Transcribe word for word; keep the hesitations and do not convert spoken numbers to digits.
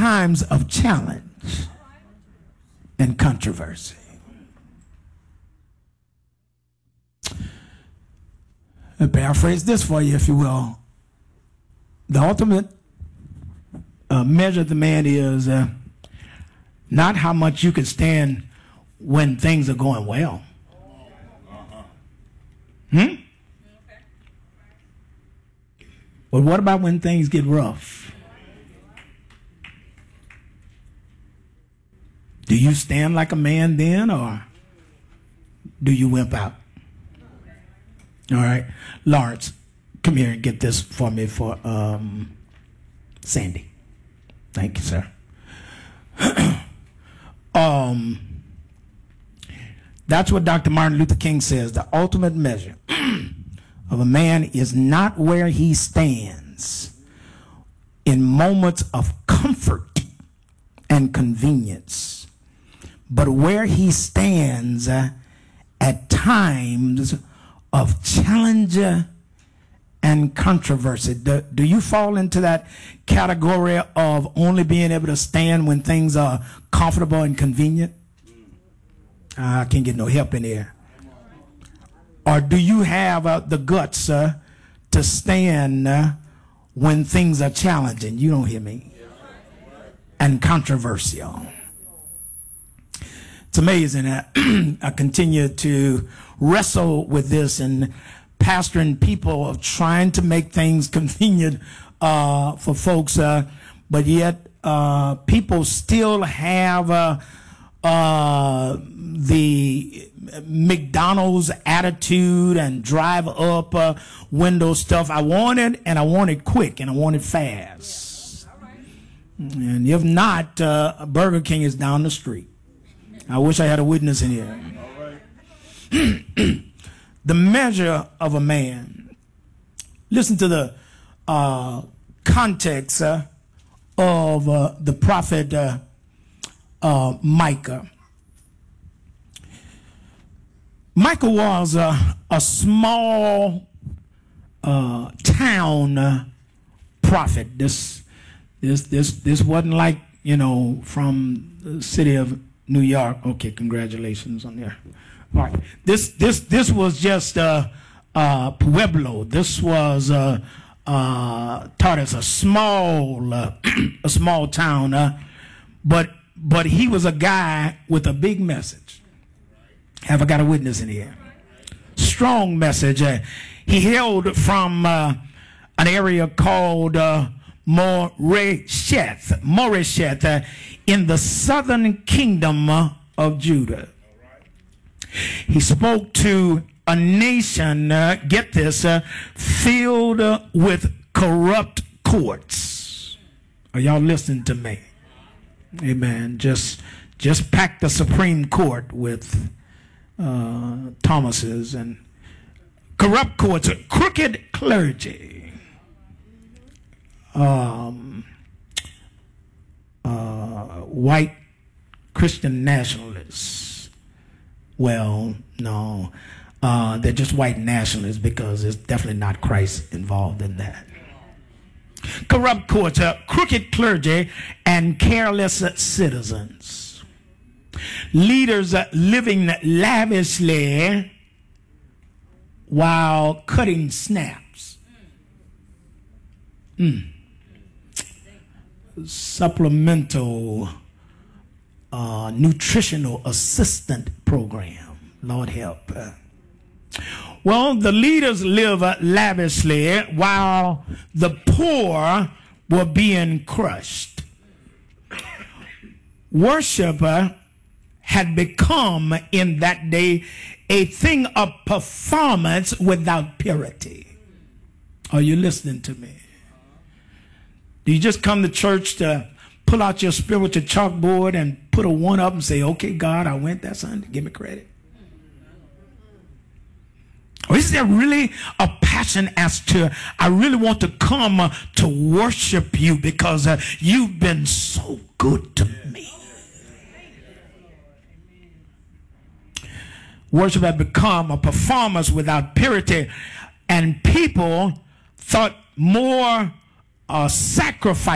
times of challenge and controversy. I'll paraphrase this for you, if you will. The ultimate uh, measure of the man is uh, not how much you can stand when things are going well. Hmm? But what about when things get rough? Do you stand like a man then, or do you wimp out? All right. Lawrence, come here and get this for me for um, Sandy. Thank you, sir. um, that's what Doctor Martin Luther King says. The ultimate measure of a man is not where he stands in moments of comfort and convenience, but where he stands uh, at times of challenge and controversy. Do, do you fall into that category of only being able to stand when things are comfortable and convenient? Uh, I can't get no help in here. Or do you have uh, the guts uh, to stand uh, when things are challenging? You don't hear me. And controversial. It's amazing. I, I continue to wrestle with this and pastoring people of trying to make things convenient uh, for folks, uh, but yet uh, people still have uh, uh, the McDonald's attitude and drive up uh, window stuff. I want it, and I want it quick, and I want it fast. And if not, uh, Burger King is down the street. I wish I had a witness in here. The measure of a man. Listen to the uh, context uh, of uh, the prophet uh, uh, Micah. Micah was uh, a small uh, town uh, prophet. This, this, this, this wasn't like, you know, from the city of New York. Okay, congratulations on there. All right. This this this was just uh, uh, Pueblo. This was uh, uh, Tartus, a small uh, a small town, uh, but but he was a guy with a big message. Have I got a witness in here? Strong message. Uh, he hailed from uh, an area called uh, Moresheth, Moresheth, uh, in the southern kingdom uh, of Judah. He spoke to a nation, uh, get this, uh, filled uh, with corrupt courts. Are y'all listening to me? Amen. Just, just pack the Supreme Court with uh, Thomases and corrupt courts, crooked clergy, um, uh, white Christian nationalists. Well, no, uh, they're just white nationalists because there's definitely not Christ involved in that. Corrupt courts, uh, crooked clergy, and careless uh, citizens. Leaders uh, living lavishly while cutting snaps. Mm. Supplemental uh, nutritional assistant program. Lord help. Uh, well, the leaders live uh, lavishly while the poor were being crushed. Worship uh, had become in that day a thing of performance without purity. Are you listening to me? Do you just come to church to pull out your spiritual chalkboard and put a one up and say, okay, God, I went that Sunday. Give me credit. Or is there really a passion as to, I really want to come uh, to worship you because uh, you've been so good to me? Worship had become a performance without purity, and people thought more uh, sacrifice